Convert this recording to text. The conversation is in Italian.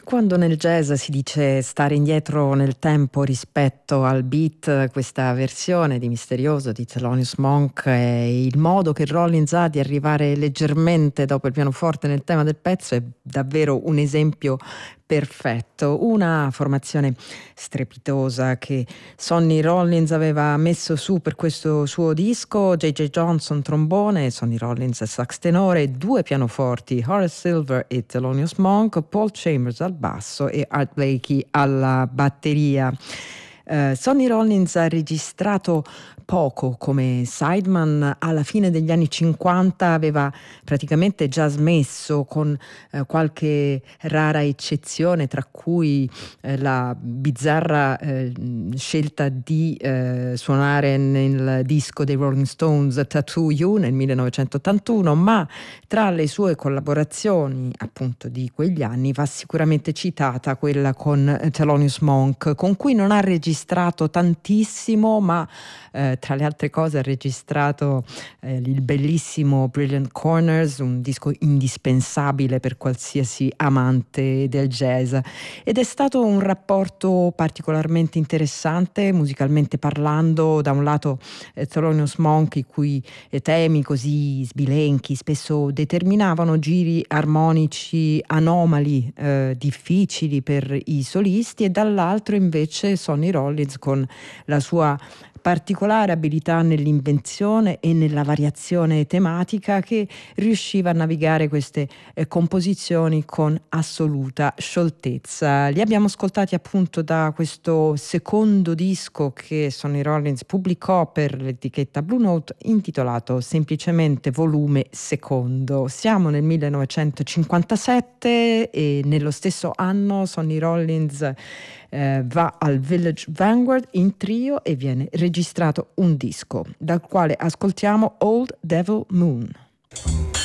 Quando nel jazz si dice stare indietro nel tempo rispetto al beat, questa versione di Misterioso di Thelonious Monk è il modo che Rollins ha di arrivare leggermente dopo il pianoforte nel tema del pezzo, è davvero un esempio perfetto. Una formazione strepitosa che Sonny Rollins aveva messo su per questo suo disco: J.J. Johnson trombone, Sonny Rollins sax tenore, due pianoforti, Horace Silver e Thelonious Monk, Paul Chambers al basso e Art Blakey alla batteria. Sonny Rollins ha registrato poco come sideman. Alla fine degli anni 50 aveva praticamente già smesso, con qualche rara eccezione, tra cui la bizzarra scelta di suonare nel disco dei Rolling Stones Tattoo You nel 1981, ma tra le sue collaborazioni appunto di quegli anni va sicuramente citata quella con Thelonious Monk, con cui non ha registrato tantissimo, ma tra le altre cose ha registrato il bellissimo Brilliant Corners, un disco indispensabile per qualsiasi amante del jazz, ed è stato un rapporto particolarmente interessante musicalmente parlando. Da un lato Thelonious Monk, i cui temi così sbilenchi spesso determinavano giri armonici anomali, difficili per i solisti, e dall'altro invece Sonny Rollins con la sua particolare abilità nell'invenzione e nella variazione tematica, che riusciva a navigare queste composizioni con assoluta scioltezza. Li abbiamo ascoltati appunto da questo secondo disco che Sonny Rollins pubblicò per l'etichetta Blue Note, intitolato semplicemente Volume Secondo. Siamo nel 1957 e nello stesso anno Sonny Rollins va al Village Vanguard in trio e viene registrato un disco dal quale ascoltiamo Old Devil Moon.